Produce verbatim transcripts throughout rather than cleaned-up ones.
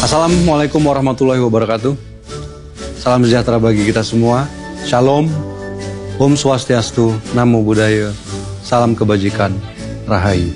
Assalamualaikum warahmatullahi wabarakatuh. Salam sejahtera bagi kita semua. Shalom, Om Swastiastu, Namo Buddhaya, salam kebajikan, Rahayu.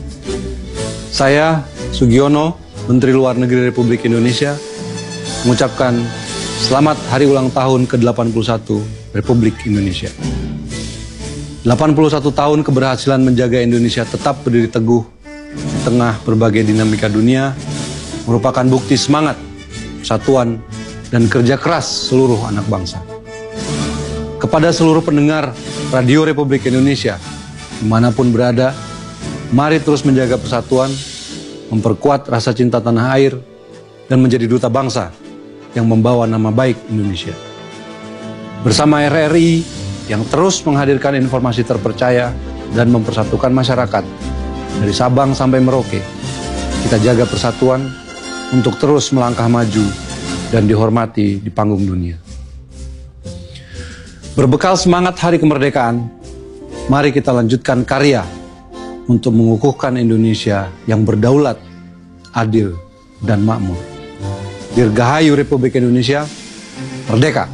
Saya Sugiono, Menteri Luar Negeri Republik Indonesia, mengucapkan selamat hari ulang tahun ke delapan puluh satu Republik Indonesia. delapan puluh satu tahun keberhasilan menjaga Indonesia tetap berdiri teguh di tengah berbagai dinamika dunia merupakan bukti semangat, persatuan, dan kerja keras seluruh anak bangsa. Kepada seluruh pendengar Radio Republik Indonesia, dimanapun berada, mari terus menjaga persatuan, memperkuat rasa cinta tanah air, dan menjadi duta bangsa yang membawa nama baik Indonesia. Bersama R R I yang terus menghadirkan informasi terpercaya dan mempersatukan masyarakat dari Sabang sampai Merauke, kita jaga persatuan untuk terus melangkah maju dan dihormati di panggung dunia. Berbekal semangat Hari Kemerdekaan, mari kita lanjutkan karya untuk mengukuhkan Indonesia yang berdaulat, adil, dan makmur. Dirgahayu Republik Indonesia, merdeka!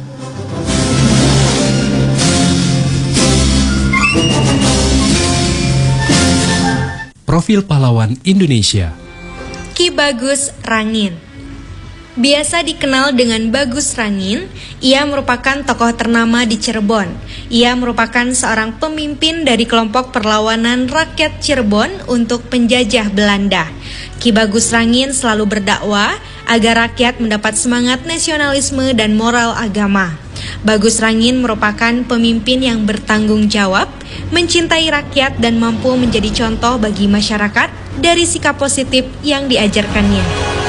Profil Pahlawan Indonesia. Ki Bagus Rangin. Biasa dikenal dengan Bagus Rangin, ia merupakan tokoh ternama di Cirebon. Ia merupakan seorang pemimpin dari kelompok perlawanan rakyat Cirebon untuk penjajah Belanda. Ki Bagus Rangin selalu berdakwah agar rakyat mendapat semangat nasionalisme dan moral agama. Bagus Rangin merupakan pemimpin yang bertanggung jawab, mencintai rakyat dan mampu menjadi contoh bagi masyarakat dari sikap positif yang diajarkannya.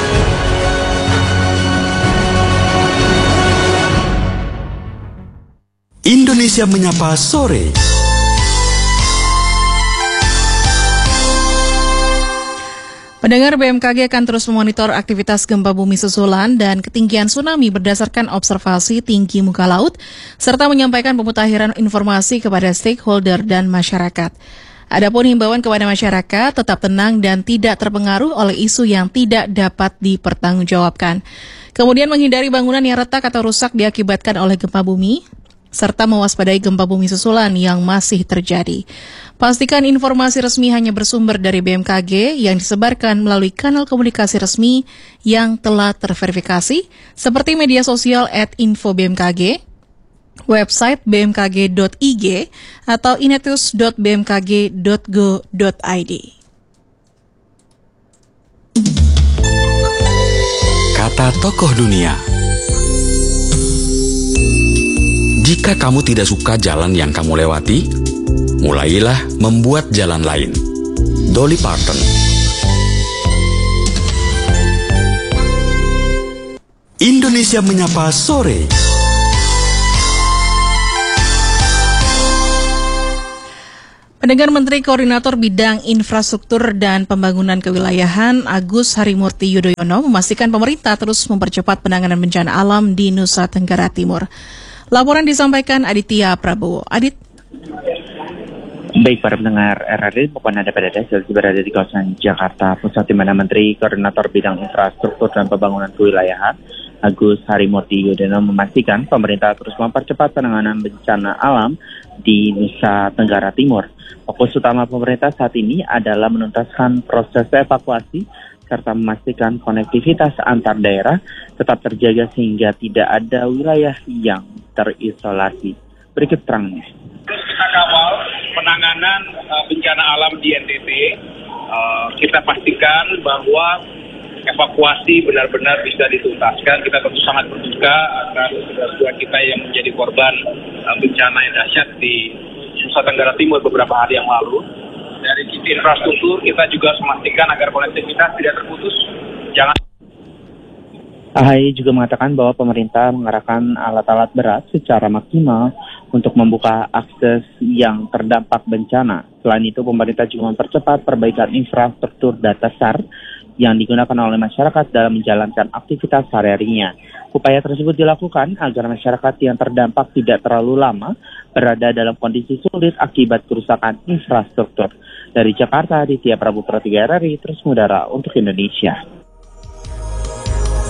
Indonesia Menyapa Sore. Pendengar, B M K G akan terus memonitor aktivitas gempa bumi susulan dan ketinggian tsunami berdasarkan observasi tinggi muka laut, serta menyampaikan pemutakhiran informasi kepada stakeholder dan masyarakat. Adapun himbauan kepada masyarakat tetap tenang dan tidak terpengaruh oleh isu yang tidak dapat dipertanggungjawabkan. Kemudian menghindari bangunan yang retak atau rusak diakibatkan oleh gempa bumi, serta mewaspadai gempa bumi susulan yang masih terjadi. Pastikan informasi resmi hanya bersumber dari B M K G yang disebarkan melalui kanal komunikasi resmi yang telah terverifikasi, seperti media sosial at info B M K G, website b m k g dot i g, atau inetus dot b m k g dot go dot i d. Kata tokoh dunia. Jika kamu tidak suka jalan yang kamu lewati, mulailah membuat jalan lain. Dolly Parton. Indonesia Menyapa Sore. Pendengar, Menteri Koordinator Bidang Infrastruktur dan Pembangunan Kewilayahan Agus Harimurti Yudhoyono memastikan pemerintah terus mempercepat penanganan bencana alam di Nusa Tenggara Timur. Laporan disampaikan Aditya Prabowo. Adit. Baik para pendengar R R I maupun Anda pada dasar berada di kawasan Jakarta Pusat, di mana Menteri Koordinator Bidang Infrastruktur dan Pembangunan Kewilayahan Agus Harimurti Yudhoyono memastikan pemerintah terus mempercepat penanganan bencana alam di Nusa Tenggara Timur. Fokus utama pemerintah saat ini adalah menuntaskan proses evakuasi serta memastikan konektivitas antar daerah tetap terjaga sehingga tidak ada wilayah yang terisolasi. Berikut terangnya. Terus kita kawal penanganan uh, bencana alam di N T T. Uh, kita pastikan bahwa evakuasi benar-benar bisa dituntaskan. Kita tentu sangat berduka atas saudara kita yang menjadi korban uh, bencana yang dahsyat di Nusa Tenggara Timur beberapa hari yang lalu. Dari sisi infrastruktur, kita juga memastikan agar konektivitas tidak terputus. Jangan. A H Y juga mengatakan bahwa pemerintah mengarahkan alat-alat berat secara maksimal untuk membuka akses yang terdampak bencana. Selain itu, pemerintah juga mempercepat perbaikan infrastruktur data S A R yang digunakan oleh masyarakat dalam menjalankan aktivitas sehari-harinya. Upaya tersebut dilakukan agar masyarakat yang terdampak tidak terlalu lama berada dalam kondisi sulit akibat kerusakan infrastruktur. Dari Jakarta, Aditya Prabowo, tiga R R I, terus mengudara untuk Indonesia.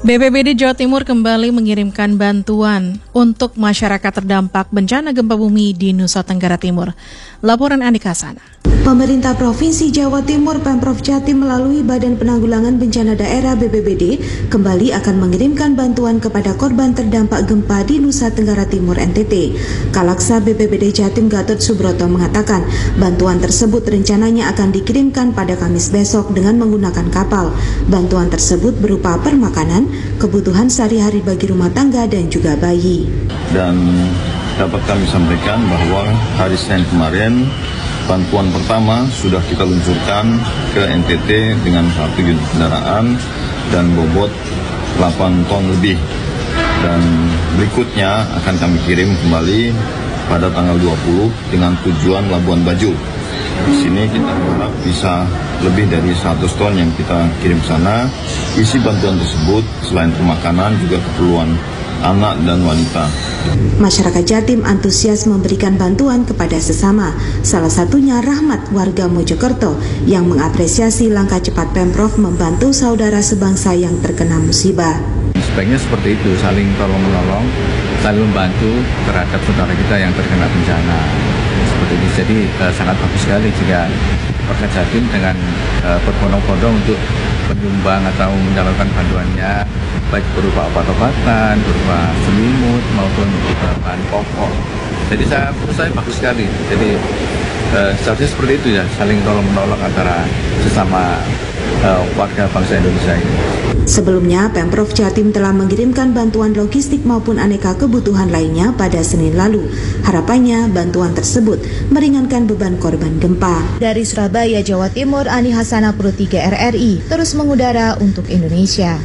B P B D Jawa Timur kembali mengirimkan bantuan untuk masyarakat terdampak bencana gempa bumi di Nusa Tenggara Timur. Laporan Andika Sana. Pemerintah Provinsi Jawa Timur Pemprov Jatim melalui Badan Penanggulangan Bencana Daerah B P B D kembali akan mengirimkan bantuan kepada korban terdampak gempa di Nusa Tenggara Timur N T T. Kalaksa B P B D Jatim Gatot Subroto mengatakan bantuan tersebut rencananya akan dikirimkan pada Kamis besok dengan menggunakan kapal. Bantuan tersebut berupa permakanan, kebutuhan sehari-hari bagi rumah tangga dan juga bayi. Dan dapat kami sampaikan bahwa hari Senin kemarin bantuan pertama sudah kita luncurkan ke N T T dengan satu unit kendaraan dan bobot delapan ton lebih. Dan berikutnya akan kami kirim kembali pada tanggal dua puluh dengan tujuan Labuan Bajo. Di sini kita berharap bisa lebih dari seratus ton yang kita kirim ke sana. Isi bantuan tersebut selain makanan juga keperluan anak dan wanita. Masyarakat Jatim antusias memberikan bantuan kepada sesama. Salah satunya Rahmat, warga Mojokerto, yang mengapresiasi langkah cepat Pemprov membantu saudara sebangsa yang terkena musibah. Sebaiknya seperti itu, saling tolong-menolong, saling membantu terhadap saudara kita yang terkena bencana. Seperti ini, jadi uh, sangat bagus sekali jika warga Jatim dengan uh, berbondong-bondong untuk menyumbang atau menyalurkan bantuannya, baik berupa obat-obatan, berupa selimut maupun uh, bahan pokok. Jadi saya, menurut saya bagus sekali. Jadi uh, seharusnya seperti itu ya, saling tolong-menolong antara sesama uh, warga bangsa Indonesia ini. Sebelumnya, Pemprov Jatim telah mengirimkan bantuan logistik maupun aneka kebutuhan lainnya pada Senin lalu. Harapannya, bantuan tersebut meringankan beban korban gempa. Dari Surabaya, Jawa Timur, Ani Hasanah Pro tiga R R I, terus mengudara untuk Indonesia.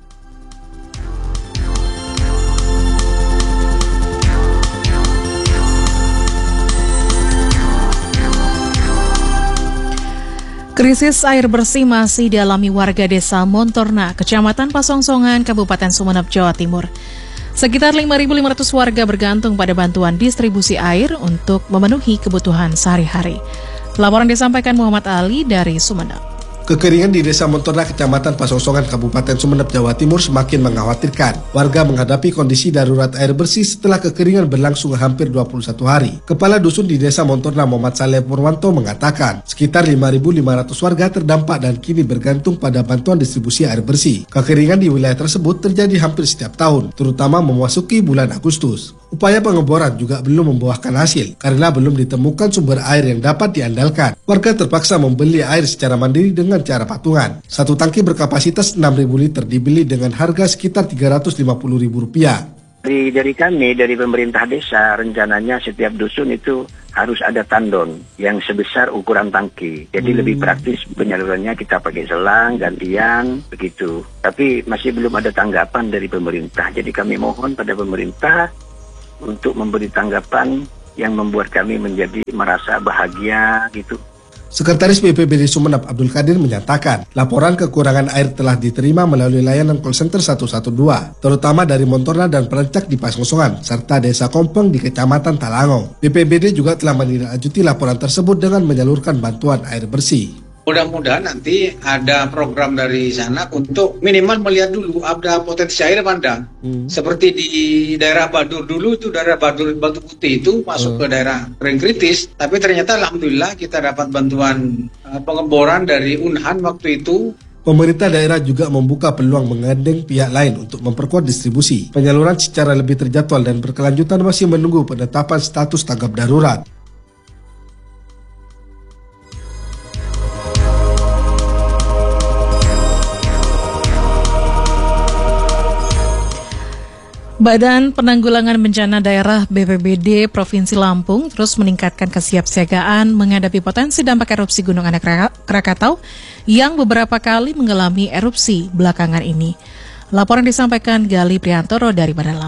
Krisis air bersih masih dialami warga desa Montorna, Kecamatan Pasongsongan, Kabupaten Sumeneb, Jawa Timur. Sekitar lima ribu lima ratus warga bergantung pada bantuan distribusi air untuk memenuhi kebutuhan sehari-hari. Laporan disampaikan Muhammad Ali dari Sumeneb. Kekeringan di Desa Montorna, Kecamatan Pasongsongan, Kabupaten Sumeneb, Jawa Timur semakin mengkhawatirkan. Warga menghadapi kondisi darurat air bersih setelah kekeringan berlangsung hampir dua puluh satu hari. Kepala Dusun di Desa Montorna, Muhammad Saleh Purwanto, mengatakan sekitar lima ribu lima ratus warga terdampak dan kini bergantung pada bantuan distribusi air bersih. Kekeringan di wilayah tersebut terjadi hampir setiap tahun, terutama memasuki bulan Agustus. Upaya pengeboran juga belum membuahkan hasil karena belum ditemukan sumber air yang dapat diandalkan. Warga terpaksa membeli air secara mandiri dengan cara patungan. Satu tangki berkapasitas enam ribu liter dibeli dengan harga sekitar tiga ratus lima puluh ribu rupiah. Dari, dari kami, dari pemerintah desa, rencananya setiap dusun itu harus ada tandon yang sebesar ukuran tangki. Jadi hmm. lebih praktis penyalurannya, kita pakai selang, gantian, begitu. Tapi masih belum ada tanggapan dari pemerintah. Jadi kami mohon pada pemerintah untuk memberi tanggapan yang membuat kami menjadi merasa bahagia gitu. Sekretaris B P B D Sumeneb Abdul Qadir menyatakan, laporan kekurangan air telah diterima melalui layanan call center seratus dua belas, terutama dari Montorna dan Perencak di Pasongsongan, serta Desa Kompeng di Kecamatan Talangong. B P B D juga telah menindaklanjuti laporan tersebut dengan menyalurkan bantuan air bersih. Mudah-mudahan nanti ada program dari sana untuk minimal melihat dulu ada potensi air apa enggak. Hmm. Seperti di daerah Badur dulu, itu daerah Badur Batu Putih itu masuk hmm. ke daerah kering kritis. Tapi ternyata alhamdulillah kita dapat bantuan uh, pengeboran dari Unhan waktu itu. Pemerintah daerah juga membuka peluang menggandeng pihak lain untuk memperkuat distribusi. Penyaluran secara lebih terjadwal dan berkelanjutan masih menunggu penetapan status tanggap darurat. Badan Penanggulangan Bencana Daerah B P B D Provinsi Lampung terus meningkatkan kesiapsiagaan menghadapi potensi dampak erupsi Gunung Anak Krakatau yang beberapa kali mengalami erupsi belakangan ini. Laporan disampaikan Gali Priantoro dari Badan Lampung.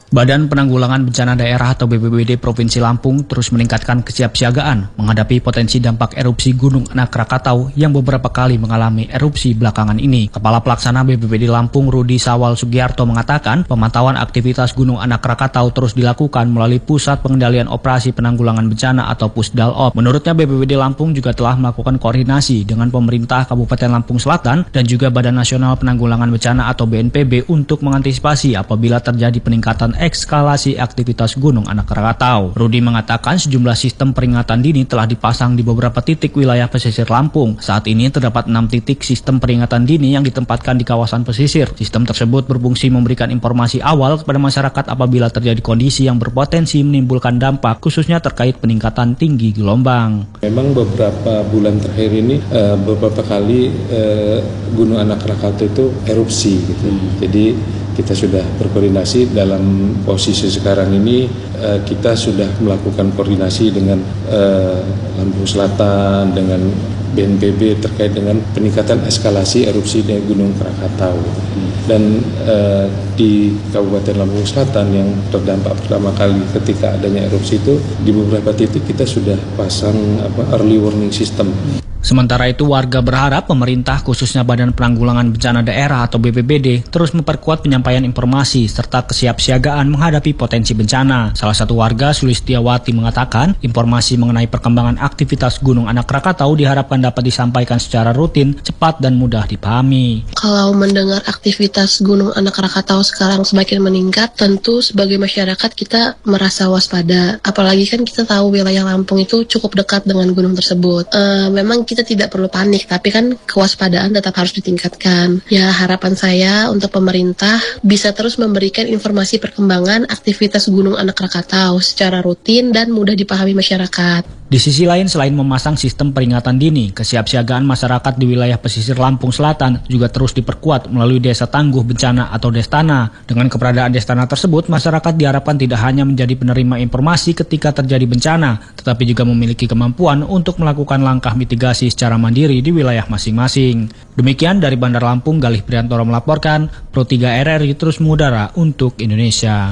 Badan Penanggulangan Bencana Daerah atau B P B D Provinsi Lampung terus meningkatkan kesiapsiagaan menghadapi potensi dampak erupsi Gunung Anak Krakatau yang beberapa kali mengalami erupsi belakangan ini. Kepala Pelaksana B P B D Lampung Rudi Sawal Sugiarto mengatakan pemantauan aktivitas Gunung Anak Krakatau terus dilakukan melalui Pusat Pengendalian Operasi Penanggulangan Bencana atau Pusdalop. Menurutnya B P B D Lampung juga telah melakukan koordinasi dengan pemerintah Kabupaten Lampung Selatan dan juga Badan Nasional Penanggulangan Bencana atau B N P B untuk mengantisipasi apabila terjadi peningkatan ekskalasi aktivitas Gunung Anak Krakatau. Rudi mengatakan sejumlah sistem peringatan dini telah dipasang di beberapa titik wilayah pesisir Lampung. Saat ini terdapat enam titik sistem peringatan dini yang ditempatkan di kawasan pesisir. Sistem tersebut berfungsi memberikan informasi awal kepada masyarakat apabila terjadi kondisi yang berpotensi menimbulkan dampak, khususnya terkait peningkatan tinggi gelombang. Memang beberapa bulan terakhir ini uh, beberapa kali uh, Gunung Anak Krakatau itu erupsi gitu. Hmm. Jadi kita sudah berkoordinasi dalam posisi sekarang ini, uh, kita sudah melakukan koordinasi dengan uh, Lampung Selatan, dengan B N P B terkait dengan peningkatan eskalasi erupsi dari Gunung Krakatau. Hmm. Dan uh, di Kabupaten Lampung Selatan yang terdampak pertama kali ketika adanya erupsi itu, di beberapa titik kita sudah pasang apa, early warning system. Sementara itu, warga berharap pemerintah khususnya Badan Penanggulangan Bencana Daerah atau B P B D terus memperkuat penyampaian informasi serta kesiapsiagaan menghadapi potensi bencana. Salah satu warga, Sulistiawati, mengatakan informasi mengenai perkembangan aktivitas Gunung Anak Krakatau diharapkan dapat disampaikan secara rutin, cepat dan mudah dipahami. Kalau mendengar aktivitas Gunung Anak Krakatau sekarang semakin meningkat, tentu sebagai masyarakat kita merasa waspada. Apalagi kan kita tahu wilayah Lampung itu cukup dekat dengan gunung tersebut. E, memang kita tidak perlu panik, tapi kan kewaspadaan tetap harus ditingkatkan. Ya, harapan saya untuk pemerintah bisa terus memberikan informasi perkembangan aktivitas Gunung Anak Krakatau secara rutin dan mudah dipahami masyarakat. Di sisi lain, selain memasang sistem peringatan dini, kesiapsiagaan masyarakat di wilayah pesisir Lampung Selatan juga terus diperkuat melalui Desa Tangguh Bencana atau Destana. Dengan keberadaan Destana tersebut, masyarakat diharapkan tidak hanya menjadi penerima informasi ketika terjadi bencana, tetapi juga memiliki kemampuan untuk melakukan langkah mitigasi secara mandiri di wilayah masing-masing. Demikian dari Bandar Lampung, Galih Priantoro melaporkan, Pro tiga R R I terus mengudara untuk Indonesia.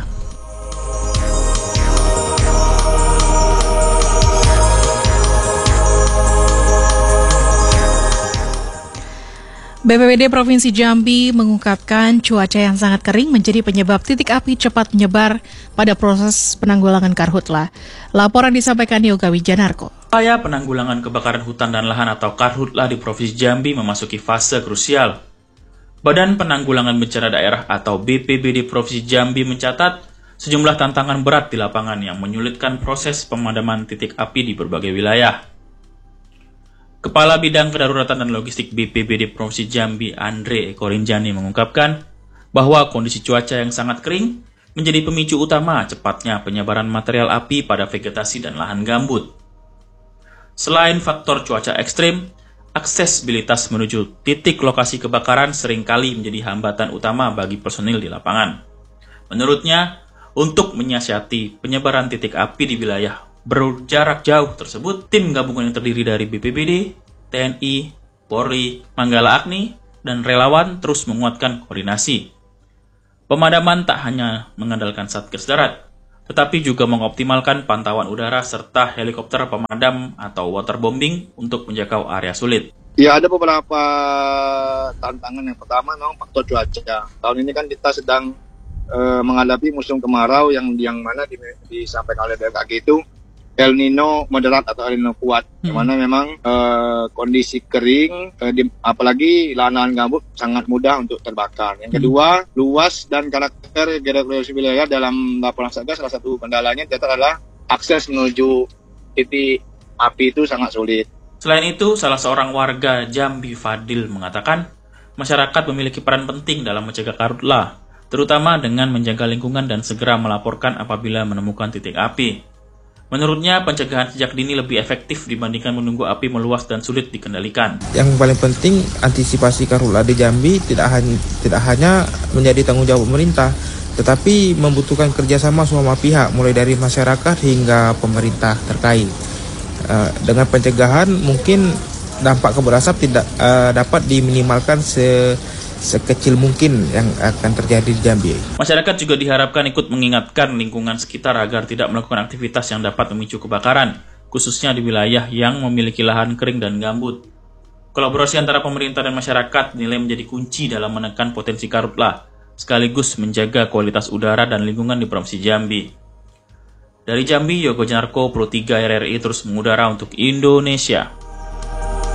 B P B D Provinsi Jambi mengungkapkan cuaca yang sangat kering menjadi penyebab titik api cepat menyebar pada proses penanggulangan karhutla. Laporan disampaikan Yoga Wijanarko. Upaya penanggulangan kebakaran hutan dan lahan atau karhutla di Provinsi Jambi memasuki fase krusial. Badan Penanggulangan Bencana Daerah atau B P B D Provinsi Jambi mencatat sejumlah tantangan berat di lapangan yang menyulitkan proses pemadaman titik api di berbagai wilayah. Kepala Bidang Kedaruratan dan Logistik B P B D Provinsi Jambi, Andre Eko Rinjani, mengungkapkan bahwa kondisi cuaca yang sangat kering menjadi pemicu utama cepatnya penyebaran material api pada vegetasi dan lahan gambut. Selain faktor cuaca ekstrim, aksesibilitas menuju titik lokasi kebakaran seringkali menjadi hambatan utama bagi personil di lapangan. Menurutnya, untuk menyiasati penyebaran titik api di wilayah berjarak jauh tersebut, tim gabungan yang terdiri dari B P B D, T N I, Polri, Manggala Agni, dan relawan terus menguatkan koordinasi. Pemadaman tak hanya mengandalkan Satgas Darat, tetapi juga mengoptimalkan pantauan udara serta helikopter pemadam atau waterbombing untuk menjangkau area sulit. Ya, ada beberapa tantangan. Yang pertama memang faktor cuaca. Tahun ini kan kita sedang uh, menghadapi musim kemarau yang yang mana di, disampaikan oleh B M K G itu El Nino moderat atau El Nino kuat, hmm. yang mana memang uh, kondisi kering, uh, di, apalagi lahan-lahan gambut sangat mudah untuk terbakar. Yang kedua, hmm. luas dan karakter geografi wilayah dalam laporan Satgas, salah satu kendalanya adalah akses menuju titik api itu sangat sulit. Selain itu, salah seorang warga Jambi, Fadil, mengatakan masyarakat memiliki peran penting dalam mencegah karhutla, terutama dengan menjaga lingkungan dan segera melaporkan apabila menemukan titik api. Menurutnya, pencegahan sejak dini lebih efektif dibandingkan menunggu api meluas dan sulit dikendalikan. Yang paling penting, antisipasi karhutla di Jambi tidak hanya, tidak hanya menjadi tanggung jawab pemerintah, tetapi membutuhkan kerjasama semua pihak, mulai dari masyarakat hingga pemerintah terkait. Uh, dengan pencegahan, mungkin dampak kabut asap tidak uh, dapat diminimalkan se sekecil mungkin yang akan terjadi di Jambi. Masyarakat juga diharapkan ikut mengingatkan lingkungan sekitar agar tidak melakukan aktivitas yang dapat memicu kebakaran, khususnya di wilayah yang memiliki lahan kering dan gambut. Kolaborasi antara pemerintah dan masyarakat dinilai menjadi kunci dalam menekan potensi karhutlah, sekaligus menjaga kualitas udara dan lingkungan di Provinsi Jambi. Dari Jambi, Yogo Janarko, Pro tiga R R I terus mengudara untuk Indonesia.